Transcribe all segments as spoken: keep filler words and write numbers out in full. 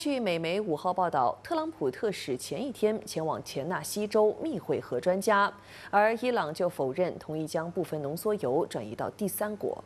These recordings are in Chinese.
据美媒五号报道，特朗普特使前一天前往田纳西州密会核专家，而伊朗就否认同意将部分浓缩铀转移到第三国。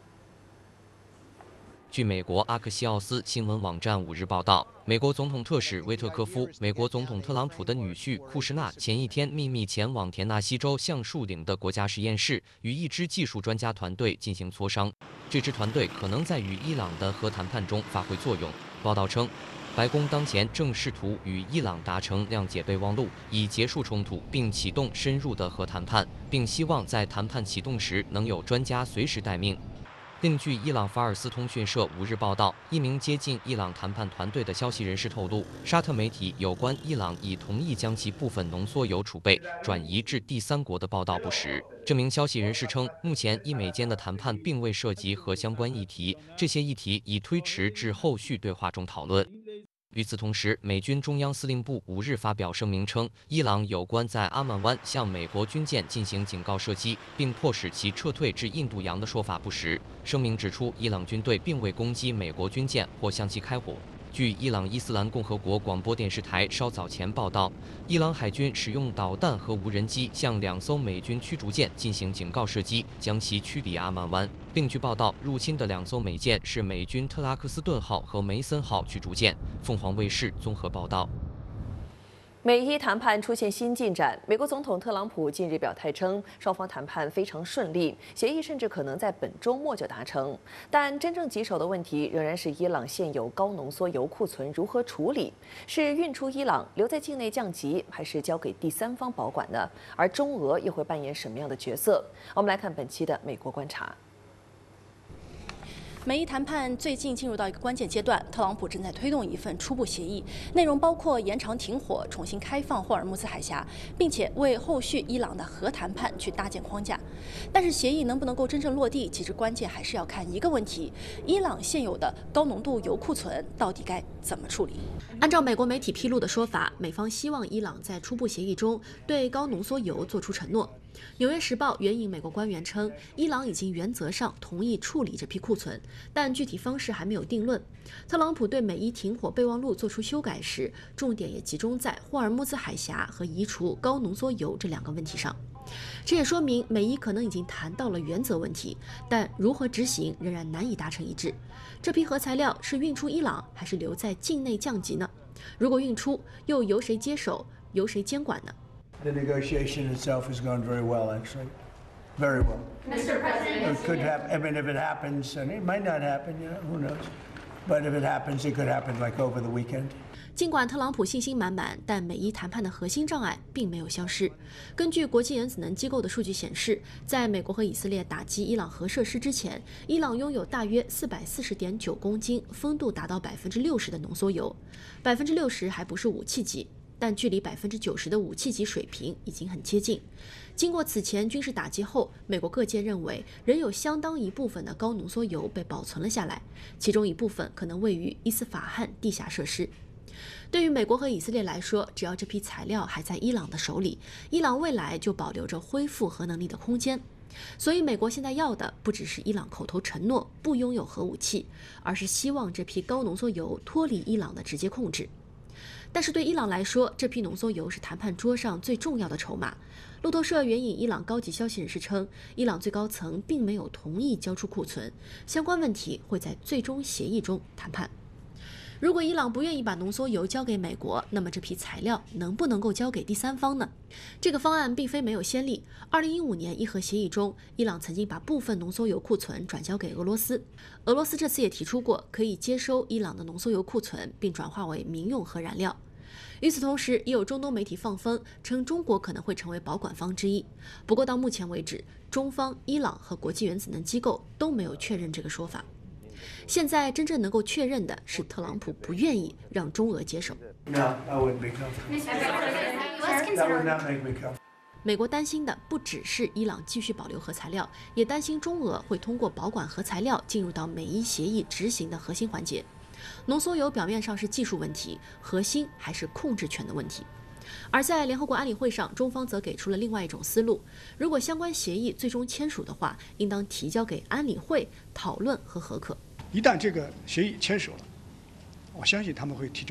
据美国阿克西奥斯新闻网站五日报道，美国总统特使威特科夫、美国总统特朗普的女婿库什纳前一天秘密前往田纳西州橡树岭的国家实验室，与一支技术专家团队进行磋商。这支团队可能在与伊朗的核谈判中发挥作用。报道称，白宫当前正试图与伊朗达成谅解备忘录，以结束冲突并启动深入的核谈判，并希望在谈判启动时能有专家随时待命。 另据伊朗法尔斯通讯社五日报道，一名接近伊朗谈判团队的消息人士透露，沙特媒体有关伊朗已同意将其部分浓缩铀储备转移至第三国的报道不实。这名消息人士称，目前伊美间的谈判并未涉及核相关议题，这些议题已推迟至后续对话中讨论。 与此同时，美军中央司令部五日发表声明称，伊朗有关在阿曼湾向美国军舰进行警告射击，并迫使其撤退至印度洋的说法不实。声明指出，伊朗军队并未攻击美国军舰或向其开火。 据伊朗伊斯兰共和国广播电视台稍早前报道，伊朗海军使用导弹和无人机向两艘美军驱逐舰进行警告射击，将其驱离阿曼湾。另据报道，入侵的两艘美舰是美军特拉克斯顿号和梅森号驱逐舰。凤凰卫视综合报道。 美伊谈判出现新进展。美国总统特朗普近日表态称，双方谈判非常顺利，协议甚至可能在本周末就达成。但真正棘手的问题仍然是伊朗现有高浓缩铀库存如何处理？是运出伊朗，留在境内降级，还是交给第三方保管呢？而中俄又会扮演什么样的角色？我们来看本期的美国观察。 美伊谈判最近进入到一个关键阶段，特朗普正在推动一份初步协议，内容包括延长停火、重新开放霍尔木兹海峡，并且为后续伊朗的核谈判去搭建框架。但是协议能不能够真正落地，其实关键还是要看一个问题：伊朗现有的高浓度铀库存到底该怎么处理？按照美国媒体披露的说法，美方希望伊朗在初步协议中对高浓缩铀做出承诺。 《纽约时报》援引美国官员称，伊朗已经原则上同意处理这批库存，但具体方式还没有定论。特朗普对美伊停火备忘录做出修改时，重点也集中在霍尔木兹海峡和移除高浓缩铀这两个问题上。这也说明美伊可能已经谈到了原则问题，但如何执行仍然难以达成一致。这批核材料是运出伊朗，还是留在境内降级呢？如果运出，又由谁接手，由谁监管呢？ The negotiation itself has gone very well, actually, very well. Mister President, it could happen. I mean, if it happens, and it might not happen, you know, who knows? But if it happens, it could happen like over the weekend. 尽管特朗普信心满满，但美伊谈判的核心障碍并没有消失。根据国际原子能机构的数据显示，在美国和以色列打击伊朗核设施之前，伊朗拥有大约四百四十点九公斤、丰度达到百分之六十的浓缩铀，百分之六十还不是武器级。 但距离百分之九十的武器级水平已经很接近。经过此前军事打击后，美国各界认为仍有相当一部分的高浓缩铀被保存了下来，其中一部分可能位于伊斯法罕地下设施。对于美国和以色列来说，只要这批材料还在伊朗的手里，伊朗未来就保留着恢复核能力的空间。所以，美国现在要的不只是伊朗口头承诺不拥有核武器，而是希望这批高浓缩铀脱离伊朗的直接控制。 但是对伊朗来说，这批浓缩铀是谈判桌上最重要的筹码。路透社援引伊朗高级消息人士称，伊朗最高层并没有同意交出库存，相关问题会在最终协议中谈判。如果伊朗不愿意把浓缩铀交给美国，那么这批材料能不能够交给第三方呢？这个方案并非没有先例。二零一五年伊核协议中，伊朗曾经把部分浓缩铀库存转交给俄罗斯，俄罗斯这次也提出过可以接收伊朗的浓缩铀库存，并转化为民用核燃料。 与此同时，也有中东媒体放风称中国可能会成为保管方之一。不过到目前为止，中方、伊朗和国际原子能机构都没有确认这个说法。现在真正能够确认的是，特朗普不愿意让中俄接手。 No, I wouldn't be comfortable. Mister President, That would let's not consider. make me comfortable. 美国担心的不只是伊朗继续保留核材料，也担心中俄会通过保管核材料进入到美伊协议执行的核心环节。浓缩铀表面上是技术问题，核心还是控制权的问题。而在联合国安理会上，中方则给出了另外一种思路：如果相关协议最终签署的话，应当提交给安理会讨论和核可。 一旦这个协议签署了，我相信他们会提交。